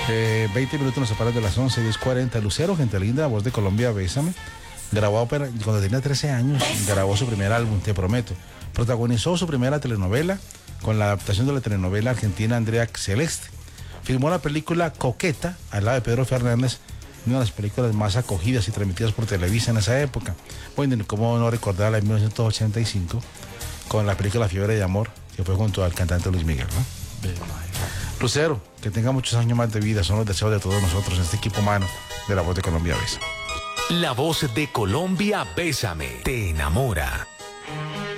20 minutos nos separan de las 11, 10:40. Lucero, gente linda, voz de Colombia, Bésame. Grabó ópera cuando tenía 13 años, grabó su primer álbum, Te Prometo. Protagonizó su primera telenovela con la adaptación de la telenovela argentina Andrea Celeste. Filmó la película Coqueta, al lado de Pedro Fernández, una de las películas más acogidas y transmitidas por Televisa en esa época. Bueno, cómo no recordarla en 1985, con la película Fiebre de Amor, que fue junto al cantante Luis Miguel, ¿no? Lucero, que tenga muchos años más de vida, son los deseos de todos nosotros en este equipo humano de La Voz de Colombia, Bésame. La Voz de Colombia, Bésame, te enamora.